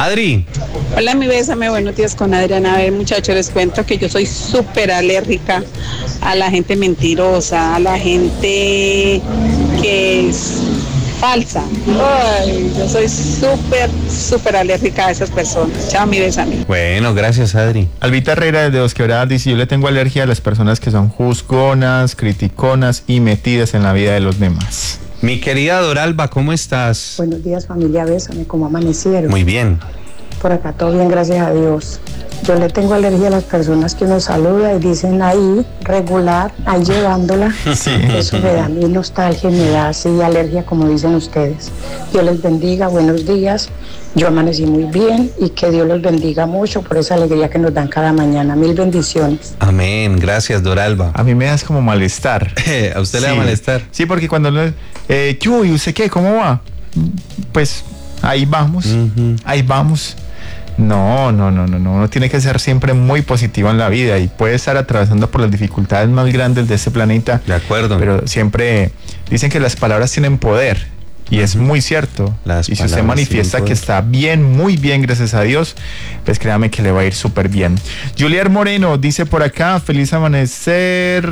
Adri. Hola, mi bésame, buenos días con Adriana. A ver, muchachos, les cuento que yo soy súper alérgica a la gente mentirosa, a la gente que es falsa. Ay, yo soy súper alérgica a esas personas. Chao, mi bésame. Bueno, gracias, Adri. Albita Herrera desde Dos Quebradas dice: yo le tengo alergia a las personas que son juzgonas, criticonas y metidas en la vida de los demás. Mi querida Doralba, ¿cómo estás? Buenos días, familia, bésame, ¿cómo amanecieron? Muy bien. Por acá todo bien, gracias a Dios. Yo le tengo alergia a las personas que uno saluda y dicen ahí, regular, ahí llevándola. Sí. Eso me da a mí nostalgia y me da así alergia, como dicen ustedes. Dios les bendiga, buenos días. Yo amanecí muy bien y que Dios los bendiga mucho por esa alegría que nos dan cada mañana. Mil bendiciones. Amén, gracias, Doralba. A mí me das como malestar. ¿A usted le da malestar? Sí, porque cuando ¿y usted qué? ¿Cómo va? Pues ahí vamos, ahí vamos. No, uno tiene que ser siempre muy positivo en la vida y puede estar atravesando por las dificultades más grandes de este planeta. De acuerdo. Pero siempre dicen que las palabras tienen poder y es muy cierto. Y si usted manifiesta que está bien, muy bien, gracias a Dios, pues créame que le va a ir súper bien. Julián Moreno dice por acá: feliz amanecer.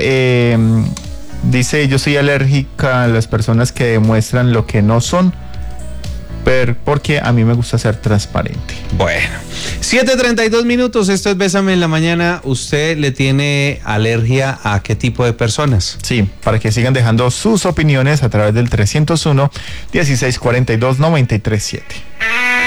Dice: yo soy alérgica a las personas que demuestran lo que no son, porque a mí me gusta ser transparente. Bueno, 7:32 minutos, esto es Bésame en la Mañana. ¿Usted le tiene alergia a qué tipo de personas? Sí, para que sigan dejando sus opiniones a través del 301-1642-937.